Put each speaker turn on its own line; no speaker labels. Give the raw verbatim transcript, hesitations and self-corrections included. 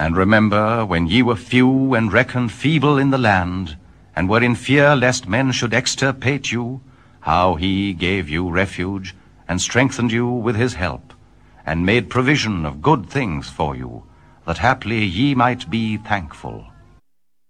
And remember, when ye were few and reckoned feeble in the land, and were in fear lest men should extirpate you, how he gave you refuge, and strengthened you with his help, and made provision of good things for you, that haply ye might be thankful.